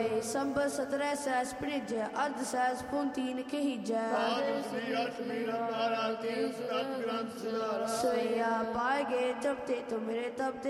ਗਏ ਸੰਬਤ 17 ਸਹਿਸ ਭਿਜੈ ਅਰਧ ਸਹਿਸ ਪੁੰਤੀਨ ਕਹੀਜੈ ਸੋਇਆ ਪਾਏ ਗਏ ਜਬ ਤੇ ਤੁਮ ਮੇਰੇ ਤਬ ਤੇ